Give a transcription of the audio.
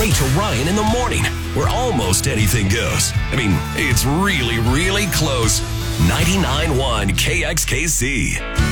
Rachel Ryan in the morning, where almost anything goes. I mean, it's really, really close. 99.1 KXKC.